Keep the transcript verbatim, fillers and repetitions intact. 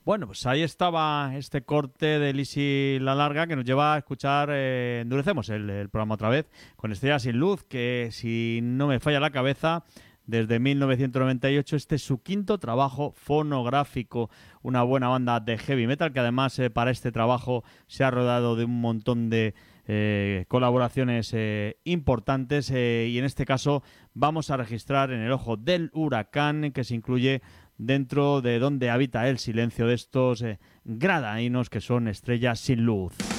Bueno, pues ahí estaba este corte de Lisi La Larga que nos lleva a escuchar eh, Endurecemos el, el programa otra vez con Estrellas sin Luz, que si no me falla la cabeza, desde mil novecientos noventa y ocho este es su quinto trabajo fonográfico, una buena banda de heavy metal que además eh, para este trabajo se ha rodado de un montón de eh, colaboraciones eh, importantes eh, y en este caso vamos a registrar En el ojo del huracán, que se incluye dentro de Donde habita el silencio de estos eh, gradainos que son Estrellas sin Luz.